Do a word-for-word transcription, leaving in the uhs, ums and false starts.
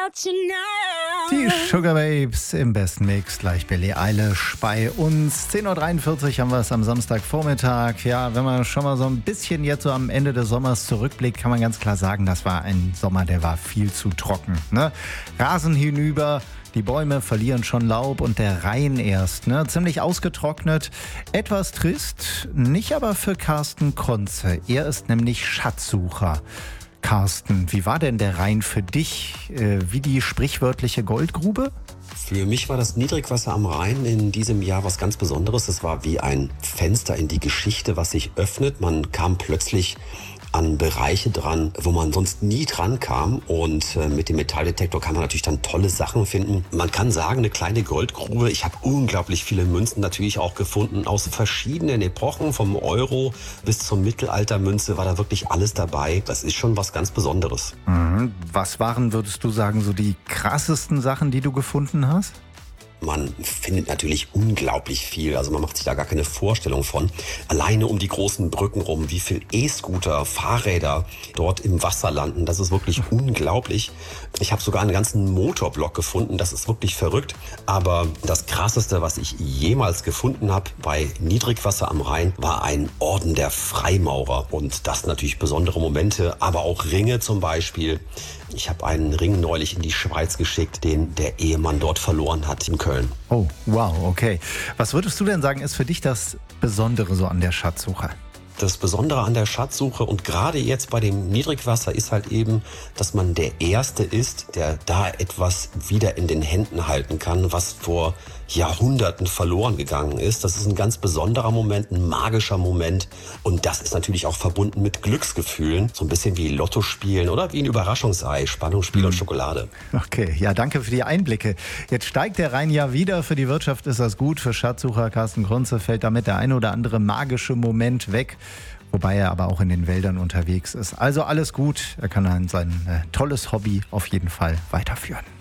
Die Sugar Babes im besten Mix, gleich Billie Eilish bei uns. zehn Uhr dreiundvierzig haben wir es am Samstagvormittag. Ja, wenn man schon mal so ein bisschen jetzt so am Ende des Sommers zurückblickt, kann man ganz klar sagen, das war ein Sommer, der war viel zu trocken. Ne? Rasen hinüber, die Bäume verlieren schon Laub und der Rhein erst. Ne? Ziemlich ausgetrocknet. Etwas trist, nicht aber für Carsten Konze. Er ist nämlich Schatzsucher. Carsten, wie war denn der Rhein für dich? Äh, wie die sprichwörtliche Goldgrube? Für mich war das Niedrigwasser am Rhein in diesem Jahr was ganz Besonderes. Es war wie ein Fenster in die Geschichte, was sich öffnet. Man kam plötzlich an Bereiche dran, wo man sonst nie dran kam. Und äh, mit dem Metalldetektor kann man natürlich dann tolle Sachen finden. Man kann sagen, eine kleine Goldgrube. Ich habe unglaublich viele Münzen natürlich auch gefunden aus verschiedenen Epochen. Vom Euro bis zur Mittelaltermünze war da wirklich alles dabei. Das ist schon was ganz Besonderes. Mhm. Was waren, würdest du sagen, so die krassesten Sachen, die du gefunden hast? Man findet natürlich unglaublich viel, also man macht sich da gar keine Vorstellung von. Alleine um die großen Brücken rum, wie viel E-Scooter, Fahrräder dort im Wasser landen, das ist wirklich unglaublich. Ich habe sogar einen ganzen Motorblock gefunden, das ist wirklich verrückt. Aber das Krasseste, was ich jemals gefunden habe bei Niedrigwasser am Rhein, war ein Orden der Freimaurer. Und das natürlich besondere Momente, aber auch Ringe zum Beispiel. Ich habe einen Ring neulich in die Schweiz geschickt, den der Ehemann dort verloren hat in Köln. Oh, wow, okay. Was würdest du denn sagen, ist für dich das Besondere so an der Schatzsuche? Das Besondere an der Schatzsuche und gerade jetzt bei dem Niedrigwasser ist halt eben, dass man der Erste ist, der da etwas wieder in den Händen halten kann, was vor Jahrhunderten verloren gegangen ist. Das ist ein ganz besonderer Moment, ein magischer Moment und das ist natürlich auch verbunden mit Glücksgefühlen, so ein bisschen wie Lotto spielen oder wie ein Überraschungsei, Spannungsspiel und Schokolade. Okay, ja, danke für die Einblicke. Jetzt steigt der Rhein ja wieder, für die Wirtschaft ist das gut, für Schatzsucher Carsten Konze fällt damit der ein oder andere magische Moment weg. Wobei er aber auch in den Wäldern unterwegs ist. Also alles gut, er kann sein äh, tolles Hobby auf jeden Fall weiterführen.